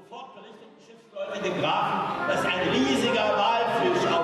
sofort berichteten Schiffsleute, den Grafen, dass ein riesiger Walfisch